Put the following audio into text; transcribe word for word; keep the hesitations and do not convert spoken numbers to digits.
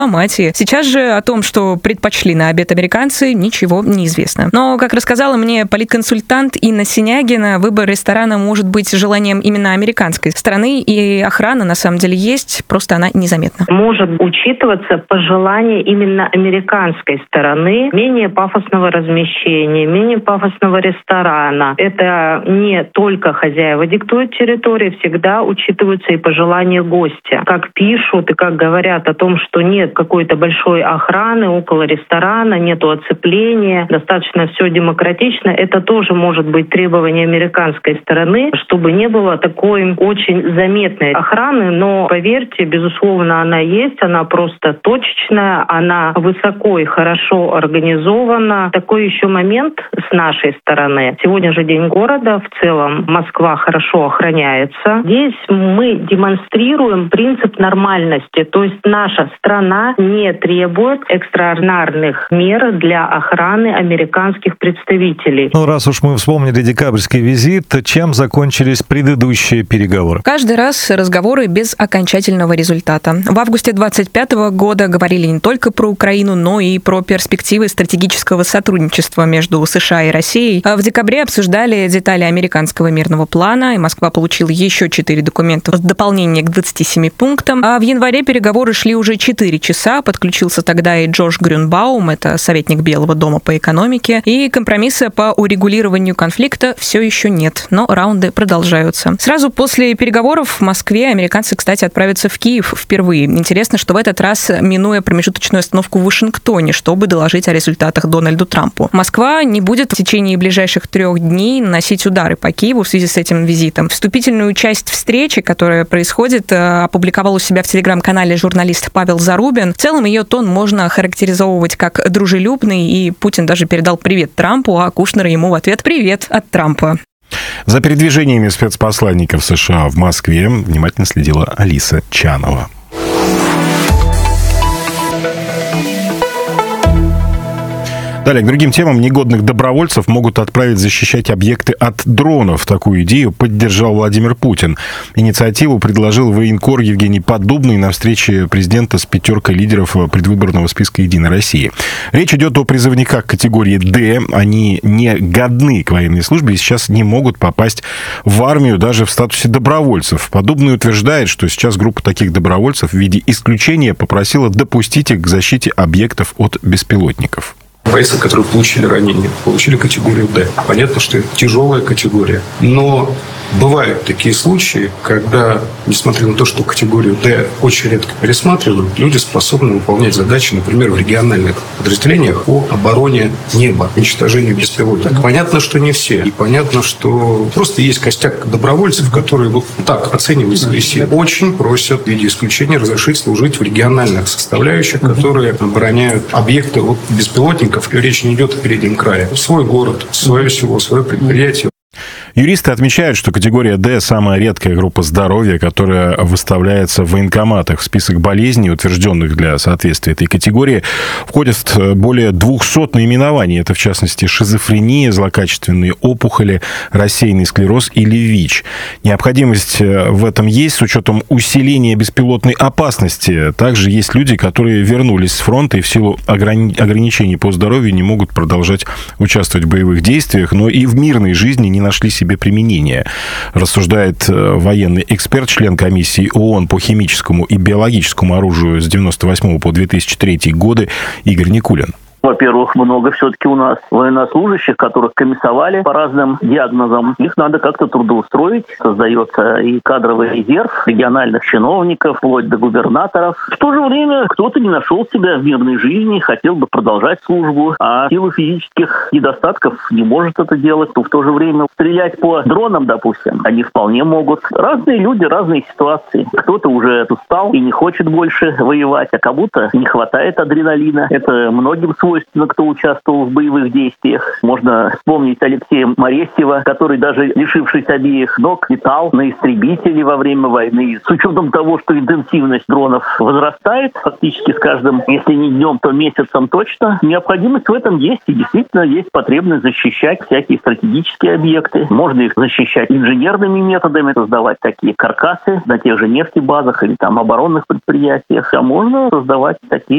Мати. Сейчас же о том, что предпочли на обед американцы, ничего не известно. Но, как рассказала мне политконсультант Инна Синягина, выбор ресторана может быть желанием именно американской стороны, и охрана на самом деле есть, просто она незаметна. Может учитываться пожелание именно американской стороны менее пафосного размещения, менее пафосного ресторана. Это не только хозяева диктуют территории, всегда учитываются и пожелания гостя. Как пишут и как говорят о том, что нет какой-то большой охраны около ресторана, нету оцепления, достаточно все демократично. Это тоже может быть требование американской стороны, чтобы не было такой очень заметной охраны. Но, поверьте, безусловно, она есть, она просто точечная, она высоко и хорошо организована. Такой еще момент с нашей стороны. Сегодня же День города, в целом Москва хорошо охраняется. Здесь мы демонстрируем принцип нормальности, то есть наша страна не требует экстраординарных мер для охраны американских представителей. Ну, раз уж мы вспомнили декабрьский визит, чем закончились предыдущие переговоры? Каждый раз разговоры без окончательного результата. В августе двадцать пятого года говорили не только про Украину, но и про перспективы стратегического сотрудничества между США и Россией. А в декабре обсуждали детали американского мирного плана, и Москва получила еще четыре документа в дополнение к двадцати семи пунктам. А в январе переговоры шли уже четыре часа. Подключился тогда и Джош Грюнбаум, это советник Белого дома по экономике, и компромисса по урегулированию конфликта все еще нет, но раунды продолжаются. Сразу после переговоров в Москве американцы, кстати, отправятся в Киев впервые. Интересно, что в этот раз минуя промежуточную остановку в Вашингтоне, чтобы доложить о результатах Дональду Трампу. Москва не будет в течение ближайших трех дней наносить удары по Киеву в связи с этим визитом. Вступительную часть встречи, которая происходит, опубликовал у себя в телеграм-канале журналист Павел Зарубин. В целом ее тон можно охарактеризовывать как дружелюбный, и Путин даже передал привет Трампу, а Кушнер ему в ответ привет от Трампа. За передвижениями спецпосланников США в Москве внимательно следила Алиса Чанова. Далее, к другим темам. Негодных добровольцев могут отправить защищать объекты от дронов. Такую идею поддержал Владимир Путин. Инициативу предложил военкор Евгений Поддубный на встрече президента с пятеркой лидеров предвыборного списка «Единой России». Речь идет о призывниках категории «Д». Они не годны к военной службе и сейчас не могут попасть в армию даже в статусе добровольцев. Поддубный утверждает, что сейчас группа таких добровольцев в виде исключения попросила допустить их к защите объектов от беспилотников. Бойцы, которые получили ранения, получили категорию «Д». Понятно, что это тяжелая категория. Но бывают такие случаи, когда, несмотря на то, что категорию «Д» очень редко пересматривают, люди способны выполнять задачи, например, в региональных подразделениях по обороне неба, уничтожению беспилотников. Понятно, что не все. И понятно, что просто есть костяк добровольцев, которые вот так оценивают свои силы. Очень просят в виде исключения разрешить служить в региональных составляющих, которые обороняют объекты от беспилотников. Речь не идет о переднем крае. Свой город, свое село, свое предприятие. Юристы отмечают, что категория «Д» – самая редкая группа здоровья, которая выставляется в военкоматах. В список болезней, утвержденных для соответствия этой категории, входят более двухсот наименований. Это, в частности, шизофрения, злокачественные опухоли, рассеянный склероз или ВИЧ. Необходимость в этом есть с учетом усиления беспилотной опасности. Также есть люди, которые вернулись с фронта и в силу ограни- ограничений по здоровью не могут продолжать участвовать в боевых действиях, но и в мирной жизни не нашли себе применения, рассуждает военный эксперт, член комиссии ООН по химическому и биологическому оружию с девяносто восьмого по две тысячи третий годы Игорь Никулин. Во-первых, много все-таки у нас военнослужащих, которых комиссовали по разным диагнозам. Их надо как-то трудоустроить. Создается и кадровый резерв региональных чиновников, вплоть до губернаторов. В то же время кто-то не нашел себя в мирной жизни, хотел бы продолжать службу, а в силу физических недостатков не может это делать. То в то же время стрелять по дронам, допустим, они вполне могут. Разные люди, разные ситуации. Кто-то уже устал и не хочет больше воевать, а кому-то не хватает адреналина. Это многим свойственно. свойственно, кто участвовал в боевых действиях. Можно вспомнить Алексея Моресьева, который, даже лишившись обеих ног, летал на истребителе во время войны. С учетом того, что интенсивность дронов возрастает, фактически с каждым, если не днем, то месяцем точно, необходимость в этом есть. И действительно есть потребность защищать всякие стратегические объекты. Можно их защищать инженерными методами, создавать такие каркасы на тех же нефтебазах или там оборонных предприятиях. А можно создавать такие